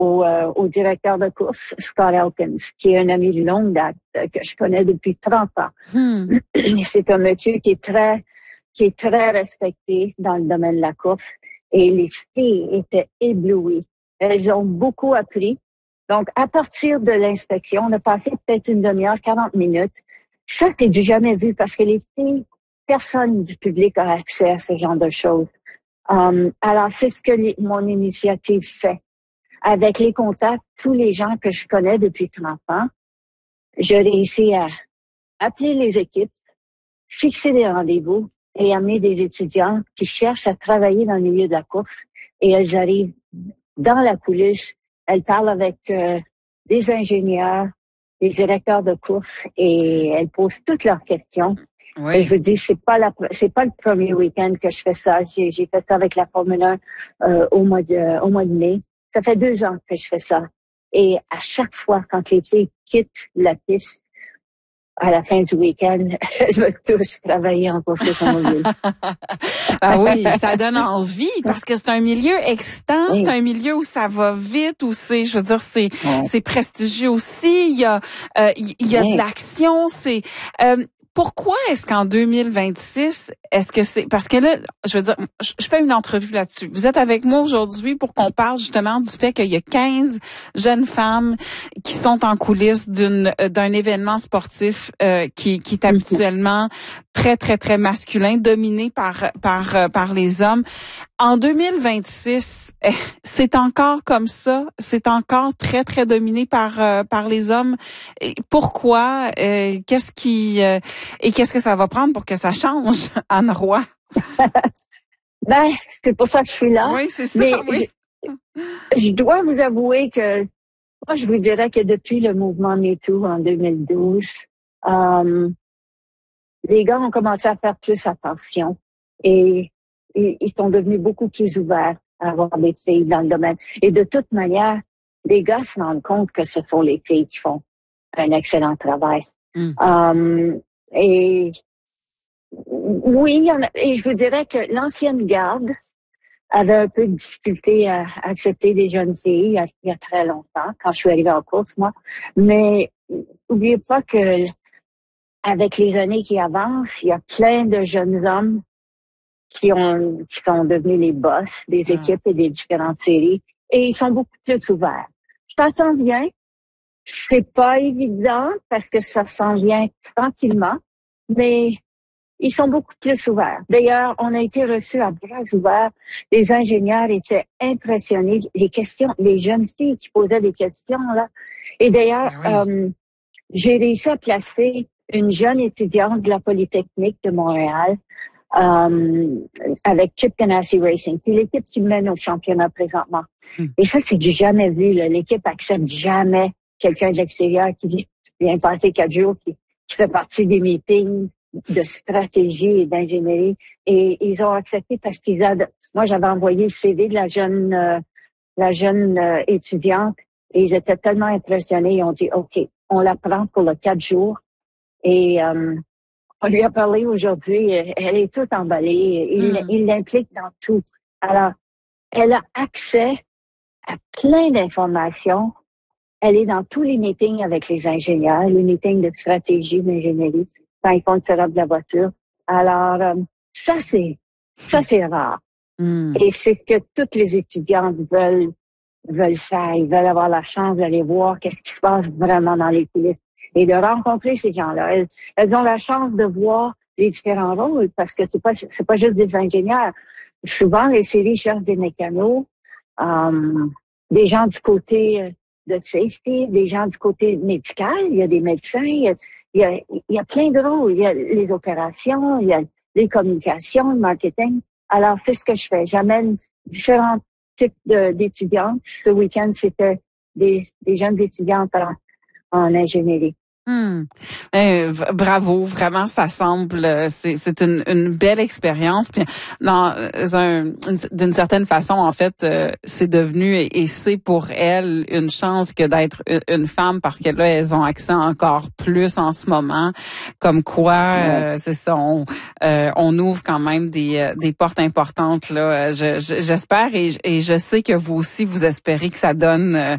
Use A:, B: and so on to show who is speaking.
A: au directeur de course, Scott Elkins, qui est un ami de longue date que je connais depuis 30 ans. C'est un monsieur qui est très respecté dans le domaine de la course. Et les filles étaient éblouies. Elles ont beaucoup appris. Donc, à partir de l'inspection, on a passé peut-être une demi-heure, 40 minutes. Ça, c'est du jamais vu parce que les filles, personne du public a accès à ce genre de choses. Alors, c'est ce que mon initiative fait. Avec les contacts, tous les gens que je connais depuis 30 ans, je réussis à appeler les équipes, fixer des rendez-vous et amener des étudiants qui cherchent à travailler dans le milieu de la course. Et elles arrivent dans la coulisse, elles parlent avec des ingénieurs, des directeurs de course et elles posent toutes leurs questions.
B: Oui.
A: Et je vous dis, c'est pas le premier week-end que je fais ça. J'ai fait ça avec la Formule 1 au mois de mai. Ça fait 2 ans que je fais ça. Et à chaque fois, quand les filles quittent la piste, à la fin du week-end, elles veulent tous travailler en course automobile.
B: Ah oui, ça donne envie parce que c'est un milieu excitant, oui. C'est un milieu où ça va vite, où c'est prestigieux aussi. Il y a de l'action. Pourquoi est-ce qu'en 2026, est-ce que c'est... Parce que là, je veux dire, je fais une entrevue là-dessus. Vous êtes avec moi aujourd'hui pour qu'on parle justement du fait qu'il y a 15 jeunes femmes qui sont en coulisses d'un événement sportif qui est habituellement très, très, très masculin, dominé par les hommes. En 2026, c'est encore comme ça? C'est encore très, très dominé par les hommes? Pourquoi? Qu'est-ce que ça va prendre pour que ça change, Anne Roy?
A: C'est pour ça que je suis là.
B: Oui, c'est ça,
A: mais
B: oui.
A: Je dois vous avouer que moi, je vous dirais que depuis le mouvement MeToo en 2012, les gars ont commencé à faire plus attention et ils sont devenus beaucoup plus ouverts à avoir des filles dans le domaine. Et de toute manière, les gars se rendent compte que ce sont les filles qui font un excellent travail. Et oui, et je vous dirais que l'ancienne garde avait un peu de difficulté à accepter des jeunes filles il y a très longtemps, quand je suis arrivée en course, moi. Mais n'oubliez pas que avec les années qui avancent, il y a plein de jeunes hommes qui sont devenus les boss des équipes et des différentes séries, et ils sont beaucoup plus ouverts. Ça s'en vient. C'est pas évident parce que ça s'en vient tranquillement, mais ils sont beaucoup plus ouverts. D'ailleurs, on a été reçus à bras ouverts. Les ingénieurs étaient impressionnés. Les jeunes filles qui posaient des questions, là. Et d'ailleurs, j'ai réussi à placer une jeune étudiante de la Polytechnique de Montréal, avec Chip Ganassi Racing, qui est l'équipe qui mène au championnat présentement. Et ça, c'est du jamais vu, là. L'équipe accepte jamais quelqu'un de l'extérieur qui vient passer 4 jours, qui fait partie des meetings de stratégie et d'ingénierie. Et ils ont accepté parce moi, j'avais envoyé le CV de la jeune étudiante et ils étaient tellement impressionnés. Ils ont dit, OK, on la prend pour le 4 jours. Et on lui a parlé aujourd'hui. Elle est toute emballée. Il l'implique dans tout. Alors, elle a accès à plein d'informations. Elle est dans tous les meetings avec les ingénieurs, les meetings de stratégie, d'ingénierie, quand ils font le setup de la voiture. Alors, ça c'est rare. Et c'est que toutes les étudiantes veulent faire. Ils veulent avoir la chance d'aller voir qu'est-ce qui se passe vraiment dans les coulisses et de rencontrer ces gens-là. Elles ont la chance de voir les différents rôles parce que c'est pas juste des ingénieurs. Souvent, les séries cherchent des mécanos, des gens du côté de safety, des gens du côté médical. Il y a des médecins, il y a plein de rôles. Il y a les opérations, il y a les communications, le marketing. Alors, c'est ce que je fais. J'amène différents types d'étudiants. Ce week-end, c'était des jeunes étudiantes en ingénierie.
B: Bravo, vraiment, ça semble, c'est une belle expérience. Puis d'une certaine façon, en fait, c'est devenu et c'est pour elles une chance que d'être une femme parce que là, elles ont accès encore plus en ce moment. Comme quoi, c'est ça, on ouvre quand même des portes importantes là. J'espère et je sais que vous aussi vous espérez que ça donne